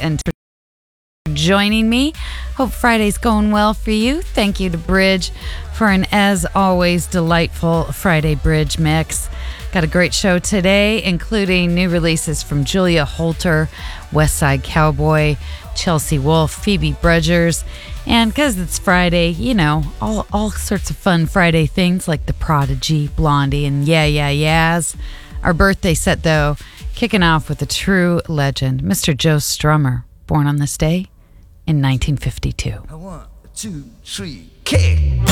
and joining me. Hope Friday's going well for you. Thank you to Bridge for an, as always, delightful Friday Bridge mix. Got a great show today, including new releases from Julia Holter, West Side Cowboy, Chelsea Wolfe, Phoebe Bridgers, and because it's Friday, you know, all sorts of fun Friday things like The Prodigy, Blondie, and Yeah Yeah Yeahs. Our birthday set, though, kicking off with a true legend, Mr. Joe Strummer, born on this day in 1952. 1, 2, 3, kick!